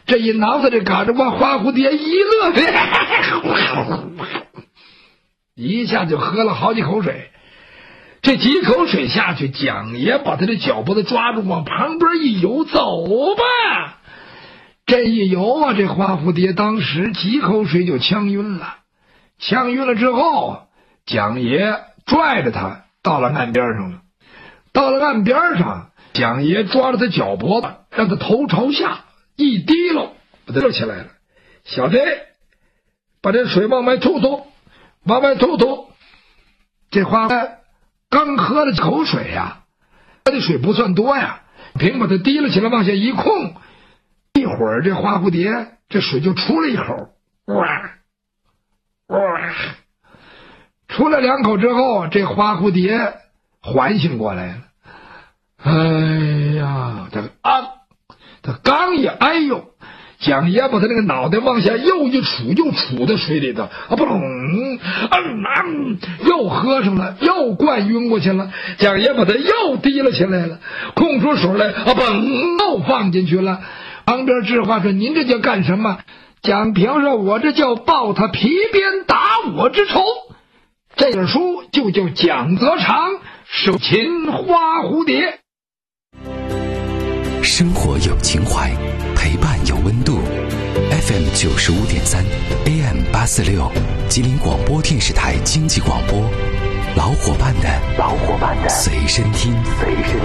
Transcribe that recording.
这一脑袋这嘎着往花蝴蝶一乐，一下就喝了好几口水。这几口水下去，蒋爷把他的脚脖子抓住，往旁边一游，走吧。这一游啊，这花蝴蝶当时几口水就呛晕了。呛晕了之后，蒋爷拽着他到了岸边上了。到了岸边上，蒋爷抓着他脚脖子，让他头朝下一提溜，把他起来了。小子，把这水往外吐吐，往外吐吐。这花刚喝了口水呀，他的水不算多呀，凭把它提了起来，往下一控，一会儿这花蝴蝶这水就出了一口，哇哇，出了两口之后，这花蝴蝶缓醒过来了。哎呀，他刚一哎呦，蒋爷把他那个脑袋往下又一杵，又杵在水里头，又喝上了，又灌晕过去了。蒋爷把他又提了起来了，空出手来，又放进去了。旁边智化说：“您这叫干什么？”蒋平说：“我这叫报他皮鞭打我之仇。”这本书就叫蒋泽长手擒花蝴蝶。 生活有情怀，陪伴有温度。FM 95.3 AM 846，吉林广播电视台经济广播，老伙伴的随身听。